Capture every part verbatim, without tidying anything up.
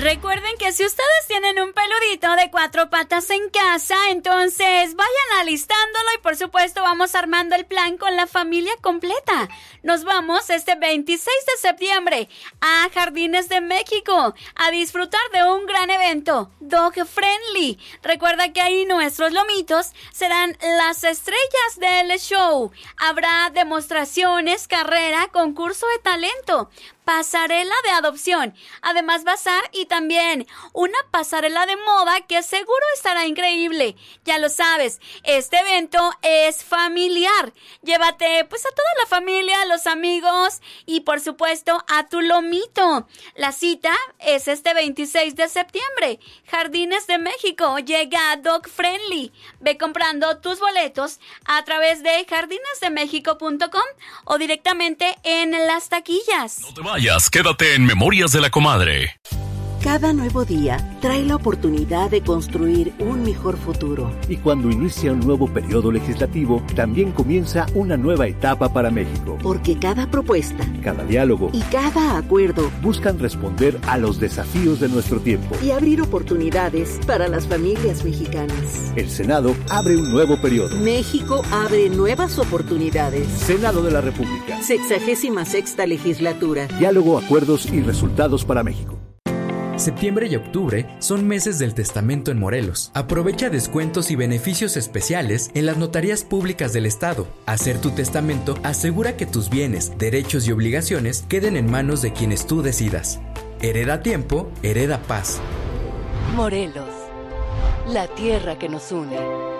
Recuerden que si ustedes tienen un peludito de cuatro patas en casa, entonces vayan alistándolo y por supuesto vamos armando el plan con la familia completa. Nos vamos este veintiséis de septiembre a Jardines de México a disfrutar de un gran evento, Dog Friendly. Recuerda que ahí nuestros lomitos serán las estrellas del show. Habrá demostraciones, carrera, concurso de talento, pasarela de adopción, además bazar y también una pasarela de moda que seguro estará increíble. Ya lo sabes, este evento es familiar. Llévate pues a toda la familia, los amigos y por supuesto a tu lomito. La cita es este veintiséis de septiembre. Jardines de México llega Dog Friendly. Ve comprando tus boletos a través de jardines de méxico punto com o directamente en las taquillas. No te vayas, quédate en Memorias de la Comadre. Cada nuevo día trae la oportunidad de construir un mejor futuro. Y cuando inicia un nuevo periodo legislativo, también comienza una nueva etapa para México. Porque cada propuesta, cada diálogo y cada acuerdo buscan responder a los desafíos de nuestro tiempo y abrir oportunidades para las familias mexicanas. El Senado abre un nuevo periodo. México abre nuevas oportunidades. Senado de la República. Sexagésima sexta legislatura. Diálogo, acuerdos y resultados para México. Septiembre y octubre son meses del testamento en Morelos. Aprovecha descuentos y beneficios especiales en las notarías públicas del estado. Hacer tu testamento asegura que tus bienes, derechos y obligaciones queden en manos de quienes tú decidas. Hereda tiempo, hereda paz. Morelos, la tierra que nos une.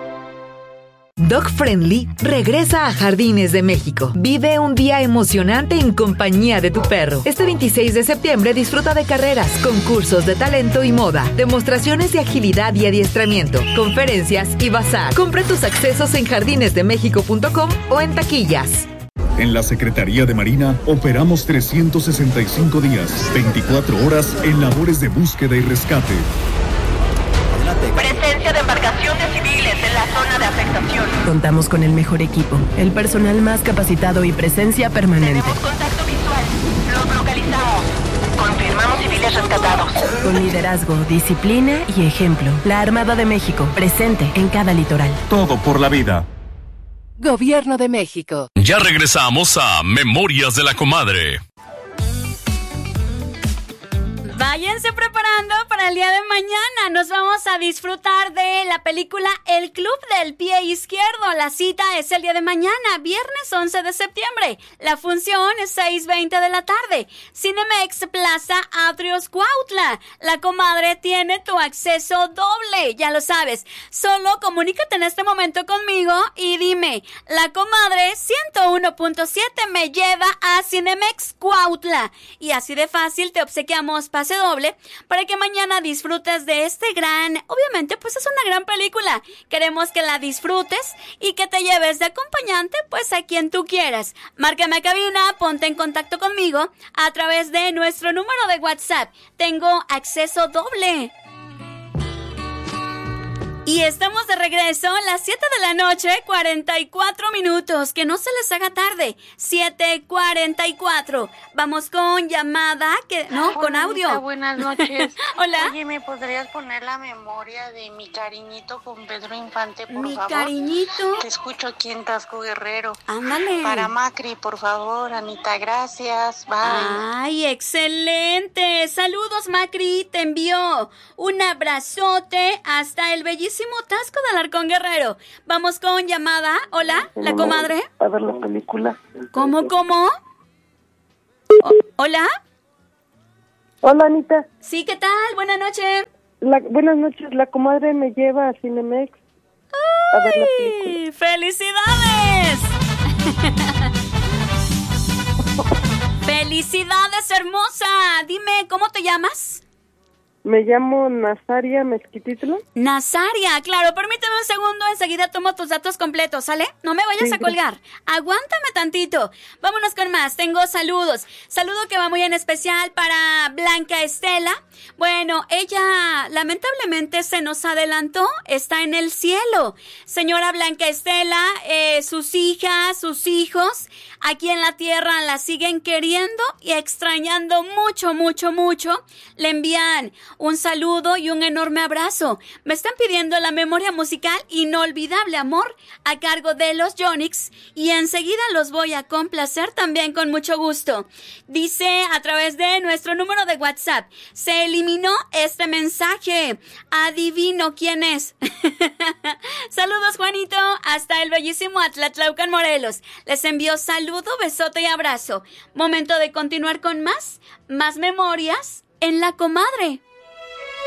Dog Friendly regresa a Jardines de México. Vive un día emocionante en compañía de tu perro. Este veintiséis de septiembre disfruta de carreras, concursos de talento y moda, demostraciones de agilidad y adiestramiento, conferencias y bazar. Compra tus accesos en jardines de méxico punto com o en taquillas. En la Secretaría de Marina operamos trescientos sesenta y cinco días, veinticuatro horas en labores de búsqueda y rescate. Presencia de embarcaciones civiles en la zona de afectación. Contamos con el mejor equipo, el personal más capacitado y presencia permanente. Tenemos contacto visual. Los localizamos. Confirmamos civiles rescatados. Con liderazgo, disciplina y ejemplo. La Armada de México, presente en cada litoral. Todo por la vida. Gobierno de México. Ya regresamos a Memorias de la Comadre. Váyanse preparando para el día de mañana. Nos vamos a disfrutar de la película El Club del Pie Izquierdo. La cita es el día de mañana, viernes once de septiembre. La función es seis veinte de la tarde. Cinemex Plaza Atrios Cuautla. La Comadre tiene tu acceso doble, ya lo sabes. Solo comunícate en este momento conmigo y dime, La Comadre ciento uno punto siete me lleva a Cinemex Cuautla. Y así de fácil te obsequiamos pase doble para que mañana disfrutes de este gran, obviamente pues es una gran película, queremos que la disfrutes y que te lleves de acompañante pues a quien tú quieras. Márcame a cabina, ponte en contacto conmigo a través de nuestro número de WhatsApp, tengo acceso doble. Y estamos de regreso a las siete de la noche, cuarenta y cuatro minutos. Que no se les haga tarde. siete cuarenta y cuatro. Vamos con llamada, que no, Hola, con audio. Anita, buenas noches. Hola. Oye, ¿me podrías poner la memoria de Mi Cariñito con Pedro Infante, por Mi favor? Cariñito. Te escucho aquí en Tasco Guerrero. Ándale. Para Macri, por favor, Anita, gracias. Bye. Ay, excelente. Saludos, Macri. Te envío un abrazote hasta el bellísimo Tasco de Alarcón Guerrero. Vamos con llamada. Hola, la comadre. A ver la película. ¿Cómo, cómo? O- ¿Hola? Hola, Anita. Sí, ¿qué tal? Buenas noches. La, buenas noches. La comadre me lleva a Cinemex a ver la película. ¡Ay! ¡Felicidades! ¡Felicidades, hermosa! Dime, ¿cómo te llamas? Me llamo Nazaria Mezquititlo. Nazaria, claro, permíteme un segundo, enseguida tomo tus datos completos, ¿sale? No me vayas Sí, a colgar, aguántame tantito. Vámonos con más, tengo saludos. Saludo que va muy en especial para Blanca Estela. Bueno, ella lamentablemente se nos adelantó, está en el cielo. Señora Blanca Estela, eh, sus hijas, sus hijos, aquí en la tierra la siguen queriendo y extrañando mucho, mucho, mucho. Le envían un saludo y un enorme abrazo. Me están pidiendo la memoria musical Inolvidable Amor a cargo de los Yonix y enseguida los voy a complacer también con mucho gusto. Dice a través de nuestro número de WhatsApp, se eliminó este mensaje. Adivino quién es. Saludos, Juanito, hasta el bellísimo Atlatlaucan, Morelos. Les envío saludo, besote y abrazo. Momento de continuar con más, más memorias en La Comadre.